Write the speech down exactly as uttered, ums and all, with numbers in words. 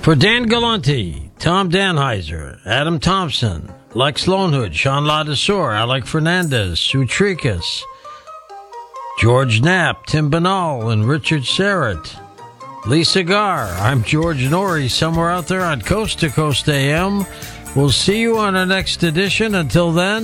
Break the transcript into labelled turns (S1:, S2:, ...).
S1: For Dan Galante, Tom Danheiser, Adam Thompson, Lex Lonehood, Sean Ladesseur, Alec Fernandez, Sue Tricas, George Knapp, Tim Banal, and Richard Serrett, Lisa Gar, I'm George Norrie, somewhere out there on Coast to Coast A M. We'll see you on our next edition. Until then,